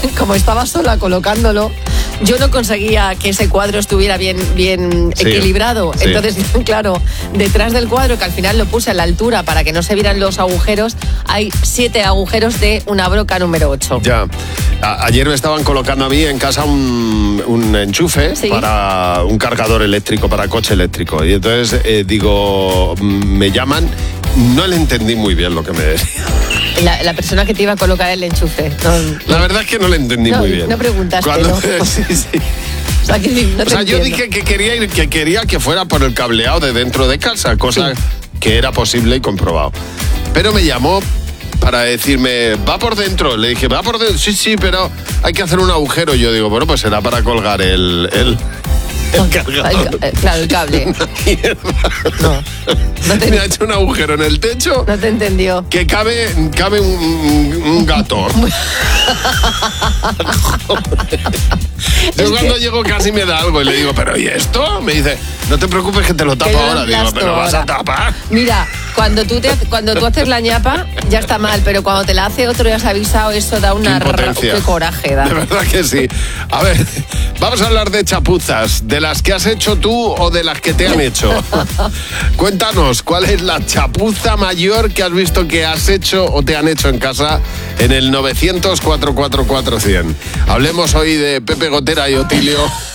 como estaba sola colocándolo, yo no conseguía que ese cuadro estuviera bien Sí, equilibrado. sí. Entonces, claro, detrás del cuadro, que al final lo puse a la altura para que no se vieran los agujeros, hay 7 agujeros de una broca número 8. Ya. Ayer me estaban colocando a mí en casa un enchufe Sí. para un cargador eléctrico, para coche eléctrico. Y entonces digo, me llaman, no le entendí muy bien lo que me decía. La persona que te iba a colocar el enchufe. La verdad es que no le entendí No, muy bien. no preguntaste, ¿no? Sí. O sea, no O sea, te yo entiendo. dije que quería que fuera por el cableado de dentro de casa, cosa que era posible y comprobado. Pero me llamó para decirme, va por dentro. Le dije, va por dentro. Sí, pero hay que hacer un agujero. Yo digo, bueno, pues será para colgar el cargador. Claro, el cable. No Me ha hecho un agujero en el techo te entendió. que cabe un gato. Yo cuando llego casi me da algo y le digo, ¿pero y esto? Me dice, no te preocupes que te lo tapo Que yo lo ahora. Digo, aplasto ¿pero vas a ahora. tapar? Mira, cuando tú haces la ñapa, ya está mal, pero cuando te la hace otro y has avisado, eso da una Impotencia. qué coraje da. De verdad que sí. A ver, vamos a hablar de chapuzas, de las que has hecho tú o de las que te han hecho. Cuéntanos, ¿cuál es la chapuza mayor que has visto que has hecho o te han hecho en casa en el 900-444-100? Hablemos hoy de Pepe Gotera y Otilio.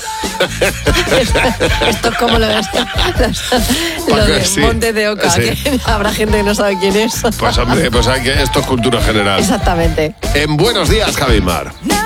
Esto es como lo de Sí, Montes de Oca, sí. que habrá gente que no sabe quién es. Pues hombre, pues hay que, esto es cultura general. Exactamente. En Buenos Días, Javimar.